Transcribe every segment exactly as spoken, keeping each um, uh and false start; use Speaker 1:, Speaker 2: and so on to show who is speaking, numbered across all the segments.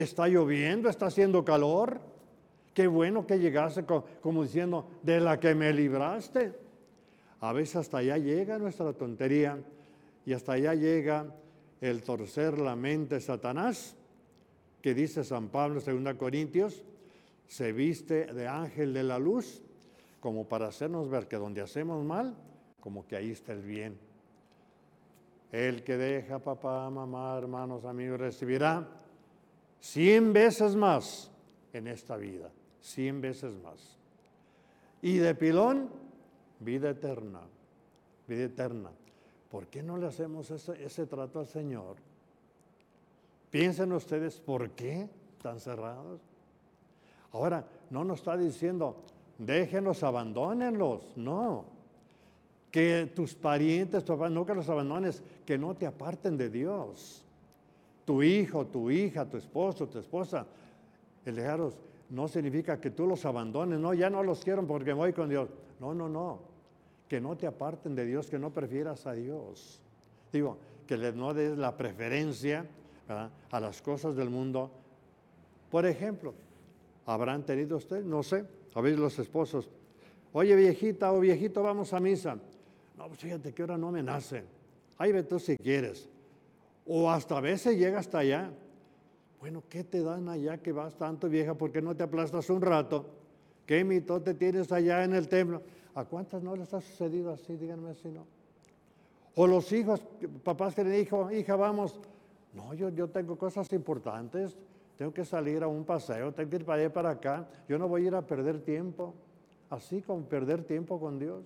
Speaker 1: Está lloviendo, está haciendo calor. Qué bueno que llegaste como diciendo, de la que me libraste. A veces hasta allá llega nuestra tontería y hasta allá llega el torcer la mente de Satanás, que dice San Pablo en segunda Corintios, se viste de ángel de la luz, como para hacernos ver que donde hacemos mal, como que ahí está el bien. El que deja papá, mamá, hermanos, amigos, recibirá cien veces más en esta vida, cien veces más. Y de pilón, vida eterna, vida eterna. ¿Por qué no le hacemos ese, ese trato al Señor? Piensen ustedes, ¿por qué están cerrados? Ahora, no nos está diciendo, déjenlos, abandónenlos, no. Que tus parientes, tu papá, no que los abandones, que no te aparten de Dios. Tu hijo, tu hija, tu esposo, tu esposa, el dejarlos no significa que tú los abandones, no, ya no los quiero porque voy con Dios. No, no, no, que no te aparten de Dios, que no prefieras a Dios. Digo, que les no des la preferencia, ¿verdad?, a las cosas del mundo. Por ejemplo, ¿habrán tenido ustedes? No sé, a veces los esposos, oye viejita o viejito, vamos a misa. No, pues fíjate que ahora no me nace. Ahí ve tú si quieres. O hasta a veces llega hasta allá. Bueno, ¿qué te dan allá que vas tanto, vieja? ¿Por qué no te aplastas un rato? ¿Qué mitote tienes allá en el templo? ¿A cuántas no les ha sucedido así? Díganme si no. O los hijos, papás que le dijo, hija, vamos. No, yo, yo tengo cosas importantes. Tengo que salir a un paseo, tengo que ir para allá y para acá. Yo no voy a ir a perder tiempo. Así como perder tiempo con Dios.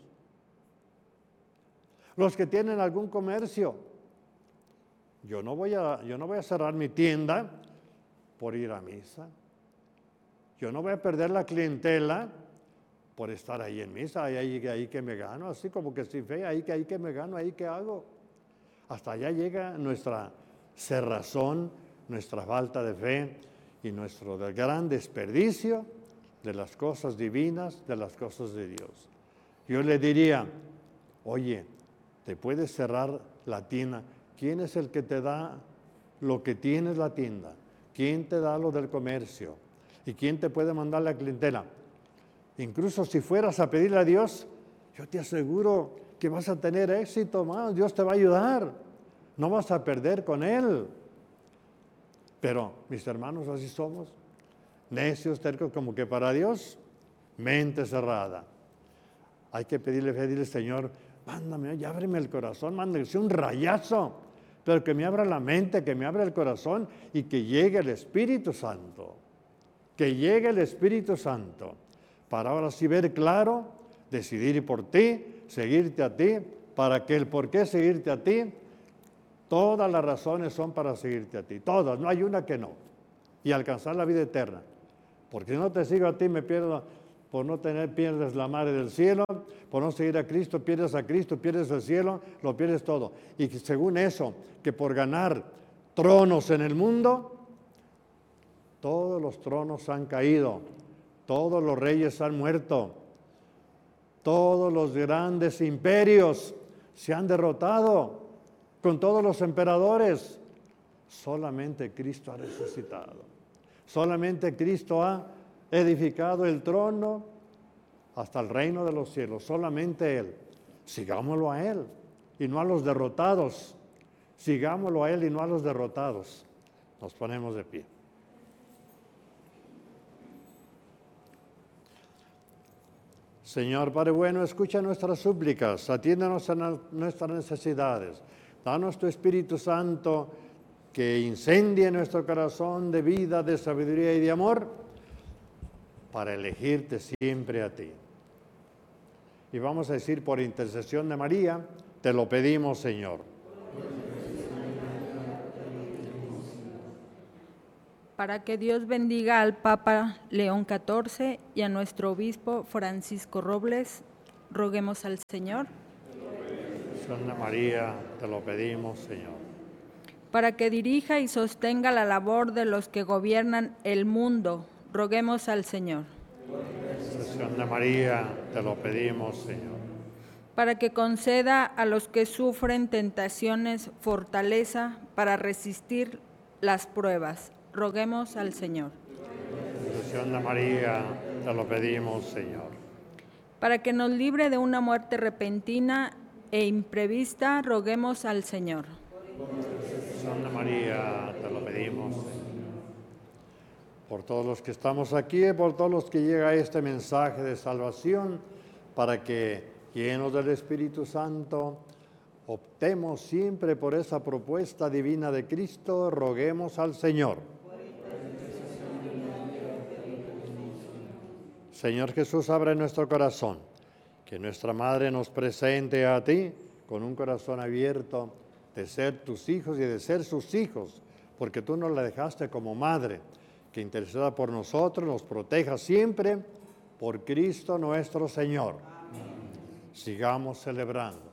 Speaker 1: Los que tienen algún comercio. Yo no voy a, yo no voy a cerrar mi tienda por ir a misa. Yo no voy a perder la clientela por estar ahí en misa. Ahí, ahí, ahí que me gano, así como que sin fe, ahí que, ahí que me gano, ahí que hago. Hasta allá llega nuestra cerrazón, nuestra falta de fe y nuestro gran desperdicio de las cosas divinas, de las cosas de Dios. Yo le diría, oye, ¿te puedes cerrar la tienda? ¿Quién es el que te da lo que tienes la tienda? ¿Quién te da lo del comercio? ¿Y quién te puede mandar la clientela? Incluso si fueras a pedirle a Dios, yo te aseguro que vas a tener éxito más. Dios te va a ayudar. No vas a perder con Él. Pero, mis hermanos, así somos. Necios, tercos, como que para Dios, mente cerrada. Hay que pedirle fe, dile, Señor, mándame, ya ábreme el corazón, mándame un rayazo, pero que me abra la mente, que me abra el corazón y que llegue el Espíritu Santo. Que llegue el Espíritu Santo para ahora sí ver claro, decidir por ti, seguirte a ti, para que el por qué seguirte a ti, todas las razones son para seguirte a ti, todas, no hay una que no, y alcanzar la vida eterna. Porque si no te sigo a ti, me pierdo, por no tener, pierdes la madre del cielo, por no seguir a Cristo, pierdes a Cristo, pierdes el cielo, lo pierdes todo. Y que según eso, que por ganar tronos en el mundo, todos los tronos han caído, todos los reyes han muerto, todos los grandes imperios se han derrotado, con todos los emperadores. Solamente Cristo ha resucitado, solamente Cristo ha edificado el trono hasta el reino de los cielos, solamente Él. Sigámoslo a Él y no a los derrotados, sigámoslo a Él y no a los derrotados. Nos ponemos de pie. Señor Padre bueno, escucha nuestras súplicas, atiéndanos a nuestras necesidades. Danos tu Espíritu Santo que incendie nuestro corazón de vida, de sabiduría y de amor para elegirte siempre a ti. Y vamos a decir por intercesión de María, te lo pedimos, Señor.
Speaker 2: Para que Dios bendiga al Papa León catorce y a nuestro obispo Francisco Robles, roguemos al Señor.
Speaker 1: Santa María, te lo pedimos, Señor.
Speaker 2: Para que dirija y sostenga la labor de los que gobiernan el mundo, roguemos al Señor.
Speaker 1: Santa María, te lo pedimos, Señor.
Speaker 2: Para que conceda a los que sufren tentaciones fortaleza para resistir las pruebas, roguemos al Señor.
Speaker 1: Intercesión de María, te lo pedimos, Señor.
Speaker 2: Para que nos libre de una muerte repentina e imprevista, roguemos al Señor.
Speaker 1: Intercesión de María, te lo pedimos, Señor. Por todos los que estamos aquí y por todos los que llega este mensaje de salvación, para que, llenos del Espíritu Santo, optemos siempre por esa propuesta divina de Cristo, roguemos al Señor. Señor Jesús, abre nuestro corazón, que nuestra Madre nos presente a ti con un corazón abierto de ser tus hijos y de ser sus hijos, porque tú nos la dejaste como madre, que interceda por nosotros, nos proteja siempre, por Cristo nuestro Señor. Sigamos celebrando